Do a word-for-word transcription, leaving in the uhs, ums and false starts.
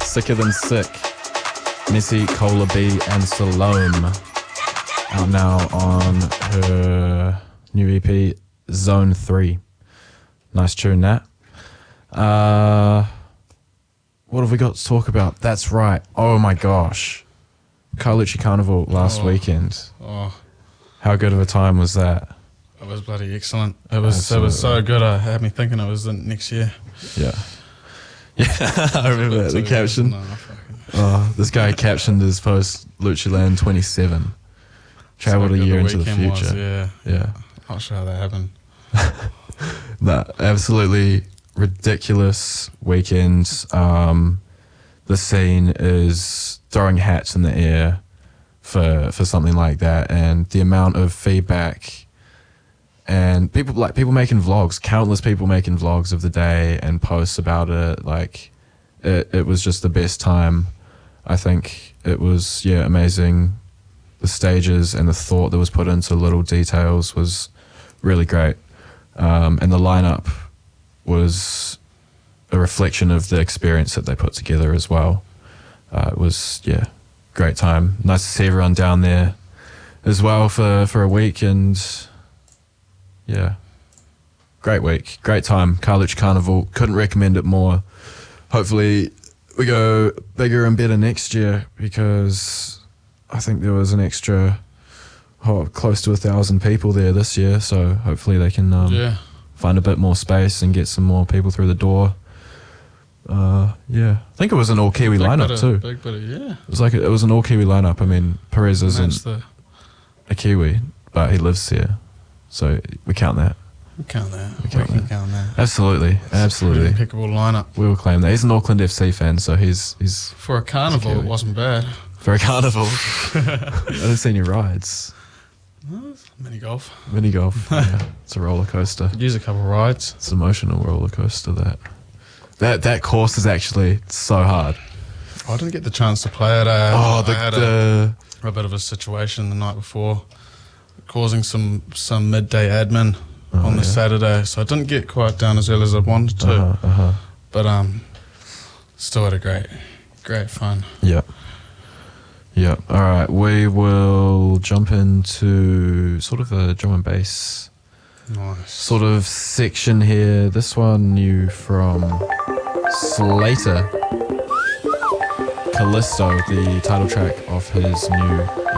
Sicker Than Sick, Missy, Cola B and Salome, out now on her new E P Zone three. Nice tune, that. Uh, what have we got to talk about? That's right. Oh my gosh. Carlucci Carnival last oh, weekend. Oh, How good of a time was that? it was bloody excellent. It was Absolutely. It was so good. I had me thinking it was the next year. Yeah. Yeah, I remember the caption. No, oh, this guy captioned his post, Luchaland twenty-seven. Travelled so a year into the future. Was, yeah. Yeah. Not sure how that happened. No, absolutely ridiculous weekend. Um, the scene is throwing hats in the air for for something like that, and the amount of feedback and people like people making vlogs, countless people making vlogs of the day and posts about it. Like it, it was just the best time. I think it was yeah amazing. The stages and the thought that was put into little details was really great, um, and the lineup was a reflection of the experience that they put together as well. Uh, it was yeah great time. Nice to see everyone down there as well for for a week, and yeah, great week, great time. Carlucci Carnival, couldn't recommend it more. Hopefully we go bigger and better next year, because I think there was an extra oh, close to a thousand people there this year, so hopefully they can um, yeah. find a bit more space and get some more people through the door. Uh, yeah, I think it was an all Kiwi big lineup bit of, too. Big bit of, yeah. It was like a, it was an all Kiwi lineup. I mean, Perez isn't the, a Kiwi, but he lives here, so we count that. We count that. We, we count can that. count that. Absolutely, It's absolutely. An impeccable lineup. We will claim that. He's an Auckland F C fan, so he's he's for a carnival. Kiwi. It wasn't bad. For a carnival. I haven't seen any rides. No, mini golf. Mini golf. Yeah, it's a roller coaster. Could use a couple rides. It's an emotional roller coaster. That that that course is actually so hard. I didn't get the chance to play it. Uh, Oh, the, I had the a, a bit of a situation the night before, causing some some midday admin oh, on the yeah. Saturday, so I didn't get quite down as early as I wanted to. Uh-huh, uh-huh. But um, still had a great, great fun. Yeah. Yeah. All right. We will jump into sort of a drum and bass Nice. sort of section here. This one new from Slater, Callisto, the title track of his new